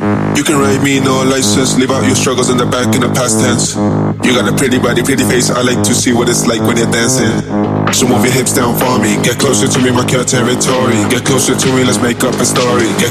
You can ride me, no license. Leave out your struggles in the back in the past tense. You got a pretty body, pretty face. I like to see what it's like when you're dancing. So move your hips down for me. Get closer to me, mark your territory. Get closer to me, let's make up a story. Get